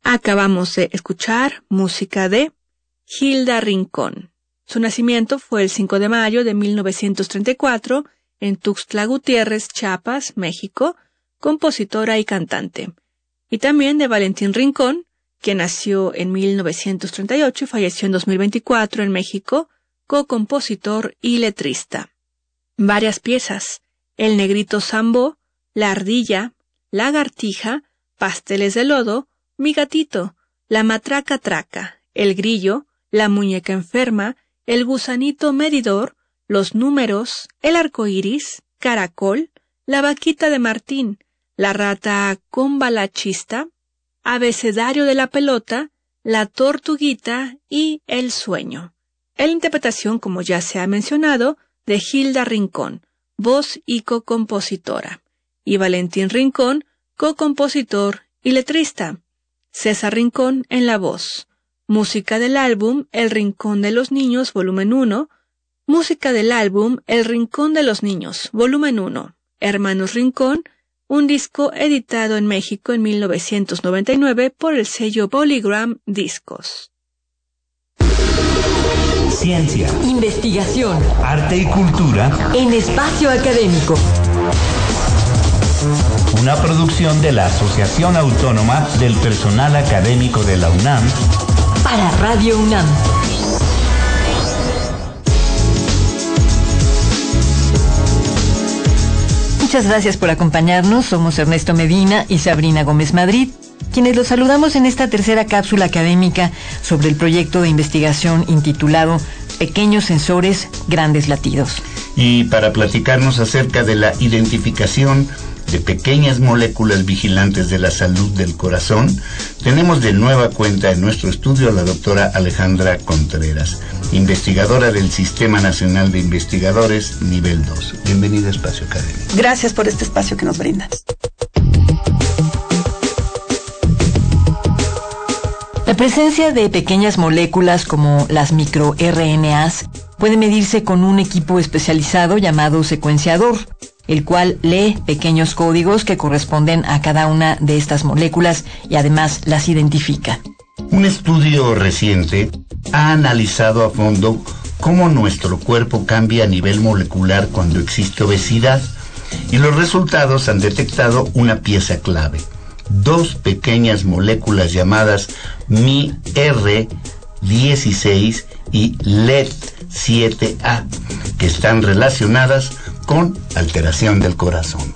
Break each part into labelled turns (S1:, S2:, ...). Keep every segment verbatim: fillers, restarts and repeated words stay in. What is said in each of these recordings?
S1: Acabamos de escuchar música de Hilda Rincón. Su nacimiento fue el cinco de mayo de mil novecientos treinta y cuatro en Tuxtla Gutiérrez, Chiapas, México, compositora y cantante. Y también de Valentín Rincón, que nació en mil novecientos treinta y ocho y falleció en dos mil veinticuatro en México, co-compositor y letrista. Varias piezas: El Negrito Sambo, La Ardilla, Lagartija, Pasteles de Lodo, Mi Gatito, La Matraca Traca, El Grillo, La Muñeca Enferma, El Gusanito Medidor, Los Números, El Arcoíris, Caracol, La Vaquita de Martín, La Rata Combalachista, Abecedario de la Pelota, La Tortuguita y El Sueño. En la interpretación, como ya se ha mencionado, de Hilda Rincón, voz y co-compositora, y Valentín Rincón, co-compositor y letrista. César Rincón en la voz. Música del álbum El Rincón de los Niños, volumen uno. Música del álbum El Rincón de los Niños, volumen uno. Hermanos Rincón, un disco editado en México en mil novecientos noventa y nueve por el sello Polygram Discos.
S2: Ciencia,
S3: investigación,
S2: arte y cultura
S3: en espacio académico.
S2: Una producción de la Asociación Autónoma del Personal Académico de la UNAM
S3: para Radio UNAM. Muchas gracias por acompañarnos. Somos Ernesto Medina y Sabrina Gómez Madrid, quienes los saludamos en esta tercera cápsula académica sobre el proyecto de investigación intitulado Pequeños Sensores, Grandes Latidos.
S4: Y para platicarnos acerca de la identificación de pequeñas moléculas vigilantes de la salud del corazón, tenemos de nueva cuenta en nuestro estudio a la doctora Alejandra Contreras, investigadora del Sistema Nacional de Investigadores Nivel dos. Bienvenida a Espacio Académico.
S5: Gracias por este espacio que nos brindas.
S3: La presencia de pequeñas moléculas como las microR N As puede medirse con un equipo especializado llamado secuenciador, el cual lee pequeños códigos que corresponden a cada una de estas moléculas y además las identifica.
S4: Un estudio reciente ha analizado a fondo cómo nuestro cuerpo cambia a nivel molecular cuando existe obesidad, y los resultados han detectado una pieza clave: dos pequeñas moléculas llamadas M I R dieciséis y L E D siete A, que están relacionadas con alteración del corazón.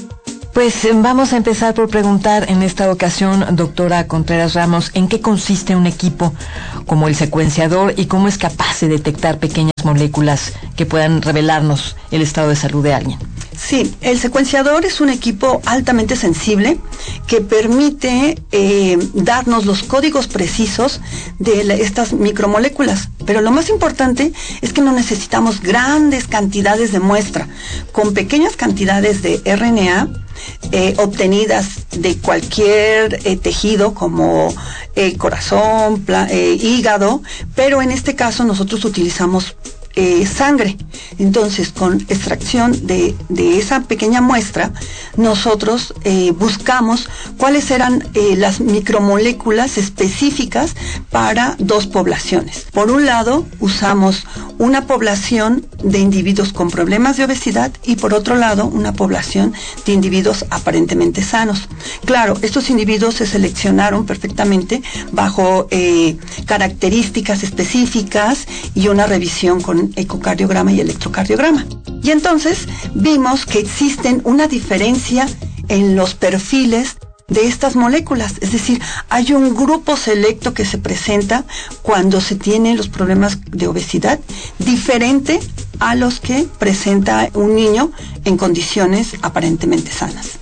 S3: Pues vamos a empezar por preguntar en esta ocasión, doctora Contreras Ramos, ¿en qué consiste un equipo como el secuenciador y cómo es capaz de detectar pequeñas moléculas que puedan revelarnos el estado de salud de alguien?
S5: Sí, el secuenciador es un equipo altamente sensible que permite eh, darnos los códigos precisos de la, estas micromoléculas. Pero lo más importante es que no necesitamos grandes cantidades de muestra. Con pequeñas cantidades de R N A eh, obtenidas de cualquier eh, tejido como eh, corazón, pla- eh, hígado, pero en este caso nosotros utilizamos Eh, sangre. Entonces, con extracción de, de esa pequeña muestra, nosotros eh, buscamos cuáles eran eh, las micromoléculas específicas para dos poblaciones. Por un lado, usamos una población de individuos con problemas de obesidad y por otro lado, una población de individuos aparentemente sanos. Claro, estos individuos se seleccionaron perfectamente bajo eh, características específicas y una revisión con ecocardiograma y electrocardiograma. Y entonces vimos que existen una diferencia en los perfiles de estas moléculas, es decir, hay un grupo selecto que se presenta cuando se tienen los problemas de obesidad, diferente a los que presenta un niño en condiciones aparentemente sanas.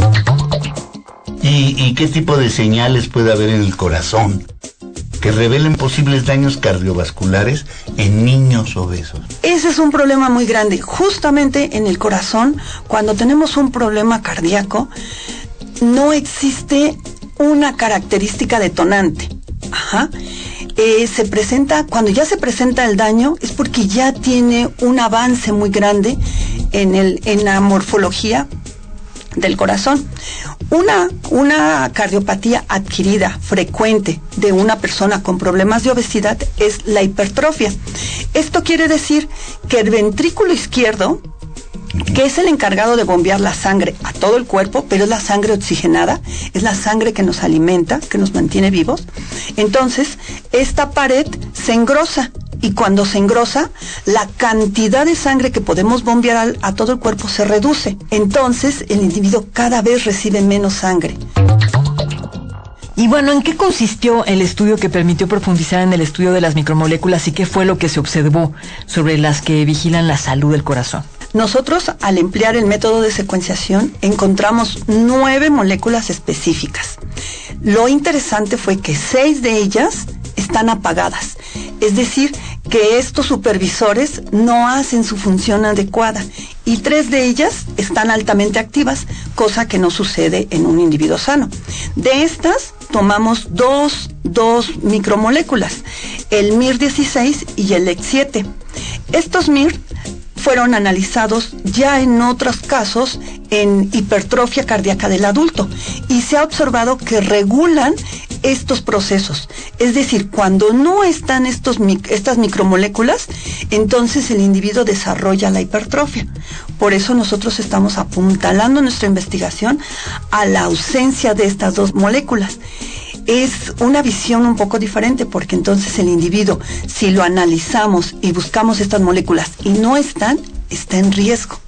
S4: ¿Y, y qué tipo de señales puede haber en el corazón que revelen posibles daños cardiovasculares en niños obesos?
S5: Ese es un problema muy grande. Justamente en el corazón, cuando tenemos un problema cardíaco, no existe una característica detonante. Ajá. Eh, se presenta, cuando ya se presenta el daño, es porque ya tiene un avance muy grande en el, en la morfología del corazón. Una, una cardiopatía adquirida frecuente de una persona con problemas de obesidad es la hipertrofia. Esto quiere decir que el ventrículo izquierdo, que es el encargado de bombear la sangre a todo el cuerpo, pero es la sangre oxigenada, es la sangre que nos alimenta, que nos mantiene vivos. Entonces, esta pared se engrosa. Y cuando se engrosa, la cantidad de sangre que podemos bombear al, a todo el cuerpo se reduce. Entonces, el individuo cada vez recibe menos sangre.
S3: Y bueno, ¿en qué consistió el estudio que permitió profundizar en el estudio de las micromoléculas y qué fue lo que se observó sobre las que vigilan la salud del corazón?
S5: Nosotros, al emplear el método de secuenciación, encontramos nueve moléculas específicas. Lo interesante fue que seis de ellas están apagadas. Es decir, que estos supervisores no hacen su función adecuada y tres de ellas están altamente activas, cosa que no sucede en un individuo sano. De estas, tomamos dos, dos micromoléculas, el M I R dieciséis y el E C siete. Estos M I R fueron analizados ya en otros casos en hipertrofia cardíaca del adulto y se ha observado que regulan estos procesos. Es decir, cuando no están estos, estas micromoléculas, entonces el individuo desarrolla la hipertrofia. Por eso nosotros estamos apuntalando nuestra investigación a la ausencia de estas dos moléculas. Es una visión un poco diferente porque entonces el individuo, si lo analizamos y buscamos estas moléculas y no están, está en riesgo.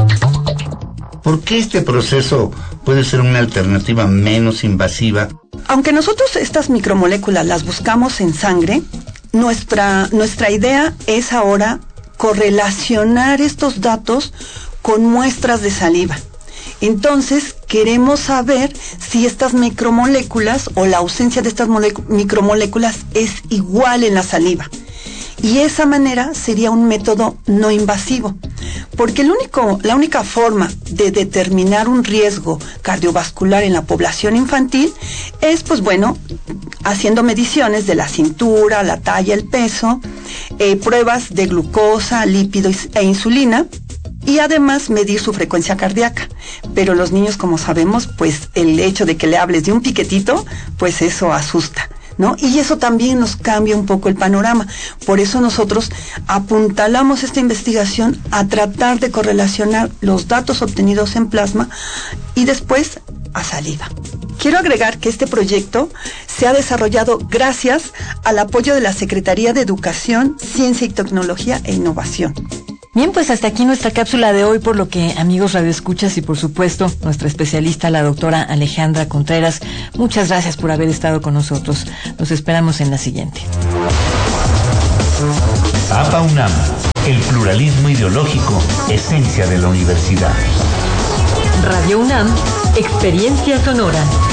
S4: ¿Por qué este proceso puede ser una alternativa menos invasiva?
S5: Aunque nosotros estas micromoléculas las buscamos en sangre, nuestra, nuestra idea es ahora correlacionar estos datos con muestras de saliva. Entonces, queremos saber si estas micromoléculas o la ausencia de estas micromoléculas es igual en la saliva. Y esa manera sería un método no invasivo, porque el único, la única forma de determinar un riesgo cardiovascular en la población infantil es, pues bueno, haciendo mediciones de la cintura, la talla, el peso, eh, pruebas de glucosa, lípidos e insulina, y además medir su frecuencia cardíaca. Pero los niños, como sabemos, pues el hecho de que le hables de un piquetito, pues eso asusta, ¿no? Y eso también nos cambia un poco el panorama. Por eso nosotros apuntalamos esta investigación a tratar de correlacionar los datos obtenidos en plasma y después a saliva. Quiero agregar que este proyecto se ha desarrollado gracias al apoyo de la Secretaría de Educación, Ciencia y Tecnología e Innovación.
S3: Bien, pues hasta aquí nuestra cápsula de hoy, por lo que, amigos radioescuchas, y por supuesto nuestra especialista, la doctora Alejandra Contreras, muchas gracias por haber estado con nosotros. Los esperamos en la siguiente.
S2: A P A UNAM, el pluralismo ideológico, esencia de la universidad.
S3: Radio UNAM, experiencia sonora.